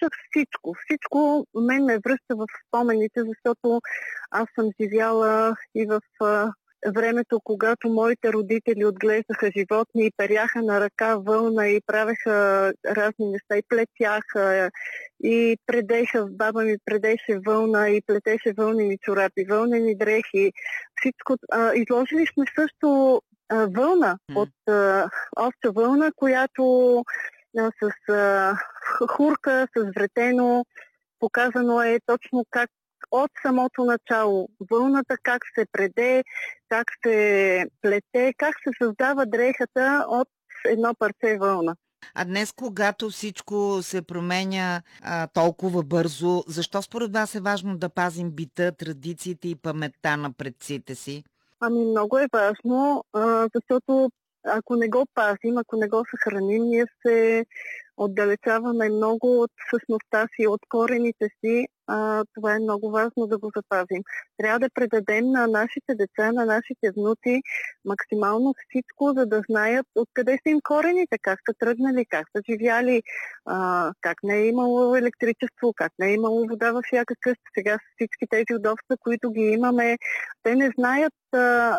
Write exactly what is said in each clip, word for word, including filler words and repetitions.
слушах всичко. Всичко мен ме връща в спомените, защото аз съм живяла и в а, времето, когато моите родители отглеждаха животни и перяха на ръка вълна и правеха разни неща и плетяха и предеха, баба ми предеше вълна и плетеше вълнени чорапи, вълнени дрехи. Всичко. А, изложили сме също а, вълна М. от а, овча вълна, която а, с а, хурка, с вретено. Показано е точно как от самото начало вълната, как се преде, как се плете, как се създава дрехата от едно парче вълна. А днес, когато всичко се променя а, толкова бързо, защо според вас е важно да пазим бита, традициите и паметта на предците си? Ами много е важно, а, защото ако не го пазим, ако не го съхраним, ние се отдалечаваме много от същността си, от корените си. А, това е много важно да го запазим. Трябва да предадем на нашите деца, на нашите внуци максимално всичко, за да знаят откъде са им корените, как са тръгнали, как са живяли, а, как не е имало електричество, как не е имало вода във всяка къща. Сега с всички тези удобства, които ги имаме, те не знаят а,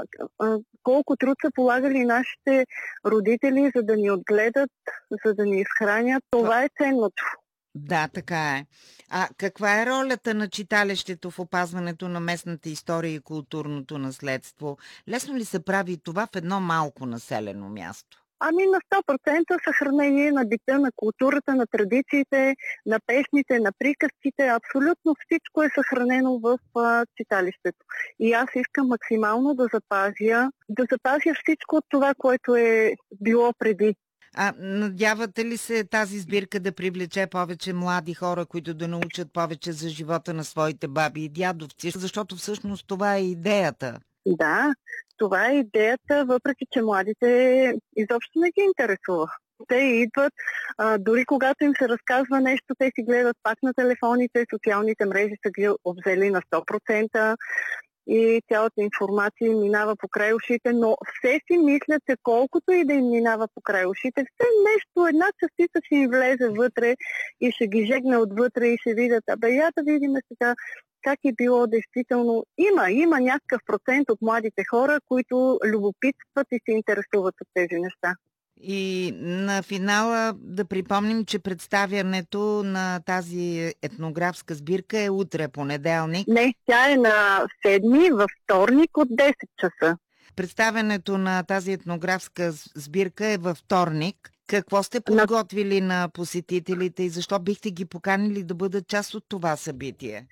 а, колко труд са полагали нашите родители, за да ни отгледат, за да ни изхранят. Това е ценното. Да, така е. А каква е ролята на читалището в опазването на местната история и културното наследство? Лесно ли се прави това в едно малко населено място? Ами на сто процента съхранение на бита, на културата, на традициите, на песните, на приказките. Абсолютно всичко е съхранено в а, читалището. И аз искам максимално да запазя, да запазя всичко от това, което е било преди. А надявате ли се тази сбирка да привлече повече млади хора, които да научат повече за живота на своите баби и дядовци? Защото всъщност това е идеята. Да, това е идеята, въпреки че младите изобщо не ги интересува. Те идват, а, дори когато им се разказва нещо, те си гледат пак на телефоните, социалните мрежи са ги обзели на сто процента и цялата информация им минава покрай ушите, но все си мислят, че колкото и да им минава покрай ушите, все нещо, една частица ще им влезе вътре и ще ги жегне отвътре и ще видят, абе я да видим сега как е било действително. Има, има някакъв процент от младите хора, които любопитстват и се интересуват от тези неща. И на финала да припомним, че представянето на тази етнографска сбирка е утре, понеделник. Не, тя е на седми, във вторник от десет часа. Представянето на тази етнографска сбирка е във вторник. Какво сте подготвили на... на посетителите и защо бихте ги поканили да бъдат част от това събитие?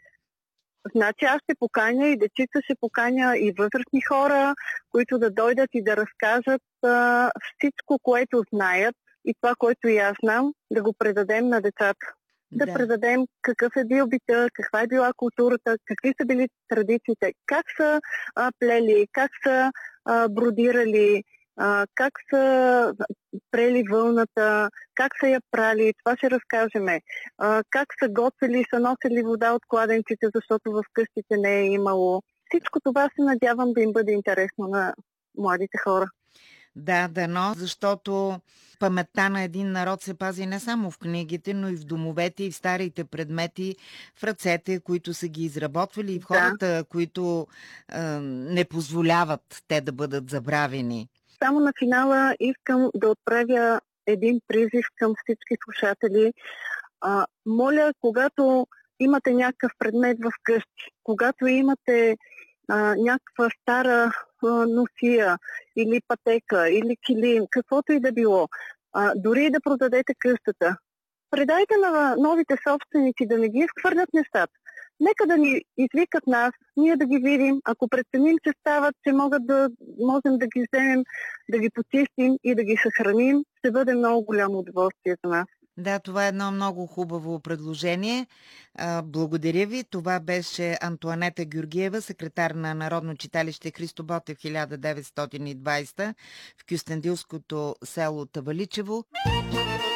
Значи аз ще поканя и дечица, ще поканя и възрастни хора, които да дойдат и да разкажат а, всичко, което знаят и това, което и аз знам, да го предадем на децата. Да, да предадем какъв е бил бита, каква е била културата, какви са били традициите, как са а, плели, как са а, бродирали, а, как са прели вълната, как са я прали, това ще разкажеме. А, как са готвили, са носили вода от кладенците, защото в къщите не е имало. Всичко това се надявам да им бъде интересно на младите хора. Да, дано, защото паметта на един народ се пази не само в книгите, но и в домовете и в старите предмети, в ръцете, които са ги изработвали и в хората, да. които е, не позволяват те да бъдат забравени. Само на финала искам да отправя един призив към всички слушатели. А, моля, когато имате някакъв предмет в къщи, когато имате а, някаква стара а, носия или пътека, или килим, каквото и да било, а, дори и да продадете къщата, предайте на новите собственици да не ги изхвърлят нещата. Нека да ни извикат нас, ние да ги видим. Ако преценим, че стават, че могат да, можем да ги вземем, да ги почистим и да ги съхраним, ще бъде много голямо удоволствие за нас. Да, това е едно много хубаво предложение. Благодаря ви. Това беше Антоанета Георгиева, секретар на Народно читалище Христо Ботев хиляда деветстотин и двадесета в кюстендилското село Таваличево.